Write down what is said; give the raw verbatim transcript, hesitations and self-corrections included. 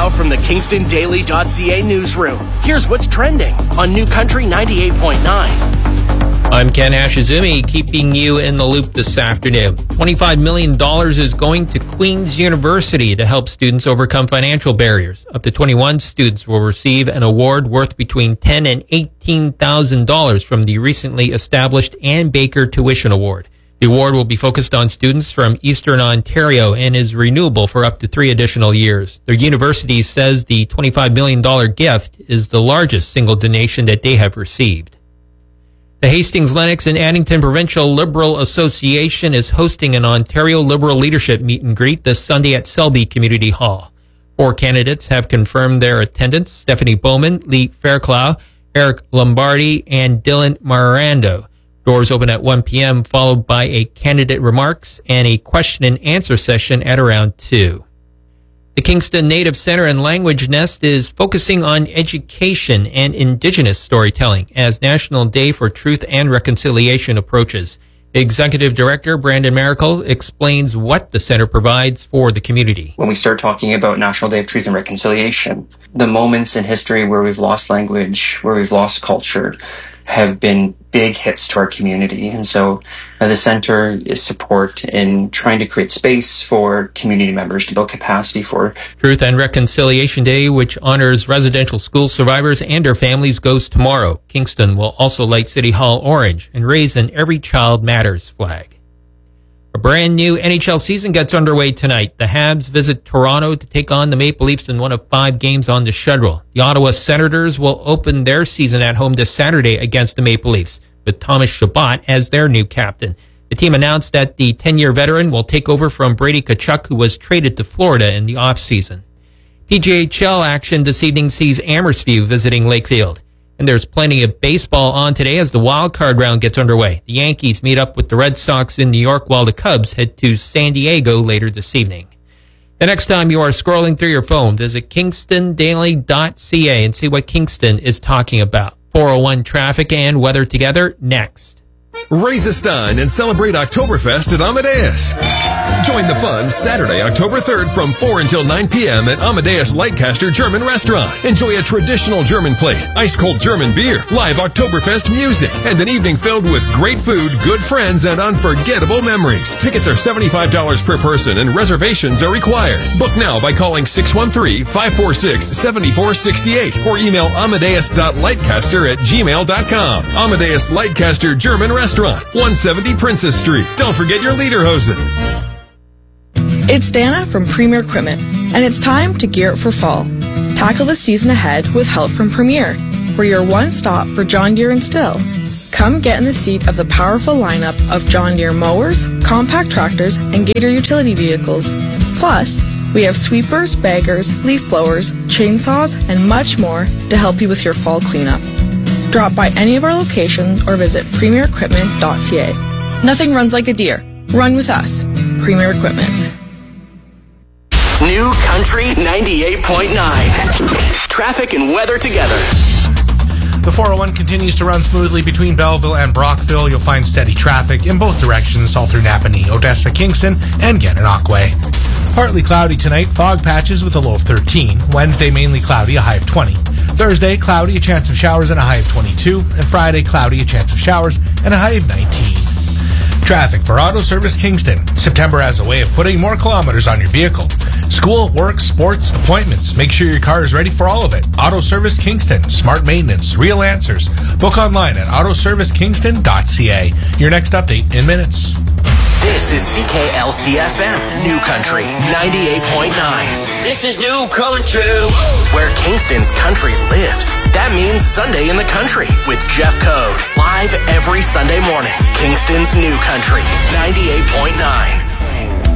Now from the Kingston Daily dot C A newsroom, here's what's trending on New Country ninety-eight point nine. I'm Ken Ashizumi, keeping you in the loop this afternoon. twenty-five million dollars is going to Queen's University to help students overcome financial barriers. Up to twenty-one students will receive an award worth between ten thousand dollars and eighteen thousand dollars from the recently established Ann Baker Tuition Award. The award will be focused on students from Eastern Ontario and is renewable for up to three additional years. The university says the twenty-five million dollars gift is the largest single donation that they have received. The Hastings, Lennox, and Addington Provincial Liberal Association is hosting an Ontario Liberal Leadership Meet and Greet this Sunday at Selby Community Hall. Four candidates have confirmed their attendance: Stephanie Bowman, Lee Fairclough, Eric Lombardi, and Dylan Marando. Doors open at one p.m., followed by a candidate remarks and a question and answer session at around two. The Kingston Native Center and Language Nest is focusing on education and Indigenous storytelling as National Day for Truth and Reconciliation approaches. Executive Director Brandon Maracle explains what the center provides for the community. When we start talking about National Day of Truth and Reconciliation, the moments in history where we've lost language, where we've lost culture, have been big hits to our community. And so uh, the center is support in trying to create space for community members to build capacity for. Truth and Reconciliation Day, which honors residential school survivors and their families, goes tomorrow. Kingston will also light City Hall orange and raise an Every Child Matters flag. A brand new N H L season gets underway tonight. The Habs visit Toronto to take on the Maple Leafs in one of five games on the schedule. The Ottawa Senators will open their season at home this Saturday against the Maple Leafs, with Thomas Chabot as their new captain. The team announced that the ten-year veteran will take over from Brady Tkachuk, who was traded to Florida in the offseason. P G H L action this evening sees Amherstview visiting Lakefield. And there's plenty of baseball on today as the wild card round gets underway. The Yankees meet up with the Red Sox in New York while the Cubs head to San Diego later this evening. The next time you are scrolling through your phone, visit Kingston Daily dot C A and see what Kingston is talking about. four oh one traffic and weather together next. Raise a stein and celebrate Oktoberfest at Amadeus. Join the fun Saturday, October third from four until nine p.m. at Amadeus Leitcaster German Restaurant. Enjoy a traditional German plate, ice-cold German beer, live Oktoberfest music, and an evening filled with great food, good friends, and unforgettable memories. Tickets are seventy-five dollars per person and reservations are required. Book now by calling six one three, five four six, seven four six eight or email amadeus dot lightcaster at gmail dot com. Amadeus Leitcaster German Restaurant, one seventy Princess Street. Don't forget your lederhosen. It's Dana from Premier Equipment, and it's time to gear up for fall. Tackle the season ahead with help from Premier. We're your one-stop for John Deere and Stihl. Come get in the seat of the powerful lineup of John Deere mowers, compact tractors, and Gator utility vehicles. Plus, we have sweepers, baggers, leaf blowers, chainsaws, and much more to help you with your fall cleanup. Drop by any of our locations or visit premier equipment dot c a. Nothing runs like a Deere. Run with us. Premier Equipment. New Country ninety-eight point nine. Traffic and weather together. The four oh one continues to run smoothly between Belleville and Brockville. You'll find steady traffic in both directions, all through Napanee, Odessa, Kingston, and Gananoque. Partly cloudy tonight, fog patches with a low of thirteen. Wednesday, mainly cloudy, a high of twenty. Thursday, cloudy, a chance of showers and a high of twenty-two. And Friday, cloudy, a chance of showers and a high of nineteen. Traffic for Auto Service Kingston. September has a way of putting more kilometers on your vehicle. School, work, sports, appointments. Make sure your car is ready for all of it. Auto Service Kingston. Smart maintenance. Real answers. Book online at auto service kingston dot c a. Your next update in minutes. This is C K L C F M, New Country ninety-eight point nine. This is New Country, where Kingston's country lives. That means Sunday in the Country with Jeff Code. Live every Sunday morning. Kingston's New Country ninety-eight point nine.